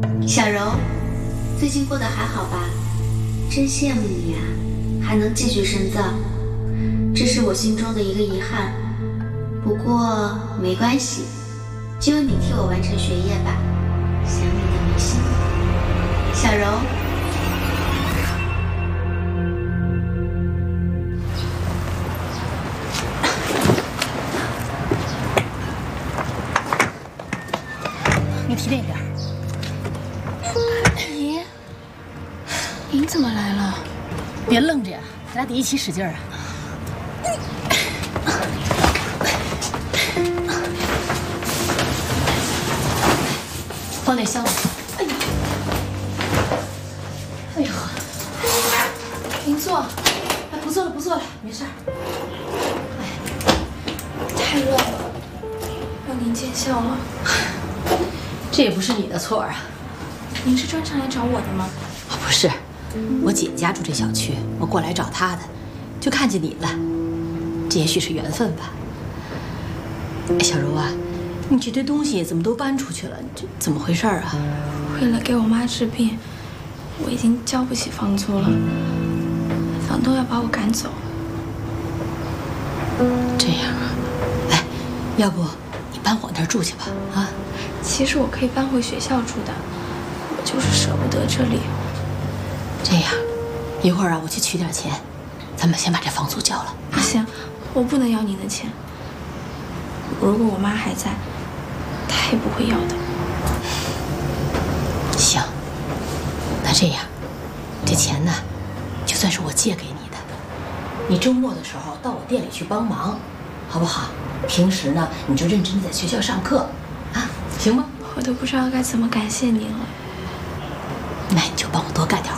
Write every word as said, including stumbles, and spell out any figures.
小柔，最近过得还好吧？真羡慕你啊，还能继续深造，这是我心中的一个遗憾。不过没关系，就由你替我完成学业吧。想你的没心。小柔。 你提这边。 姨，您怎么来了？ 别愣着呀，咱俩得一起使劲儿啊！放那箱子。哎呀，哎呦，您坐。哎，不坐了，不坐了，没事儿。 哎，太热了，让您见笑了。 这也不是你的错啊！ 您是专程来找我的吗？ 哦，不是，我姐家住这小区，我过来找她的，就看见你了。这也许是缘分吧。哎，小柔啊，你这堆东西怎么都搬出去了？这怎么回事啊？ 为了给我妈治病，我已经交不起房租了，房东要把我赶走。 这样啊？哎，要不你搬我那儿住去吧？啊？ 其实我可以搬回学校住的，我就是舍不得这里。 这样，一会儿啊，我去取点钱，咱们先把这房租交了。 不行，我不能要您的钱。如果我妈还在，她也不会要的。 行，那这样，这钱呢，就算是我借给你的。你周末的时候到我店里去帮忙，好不好？平时呢，你就认真的在学校上课。 啊，行吗？ 我都不知道该怎么感谢您了。 那你就帮我多干点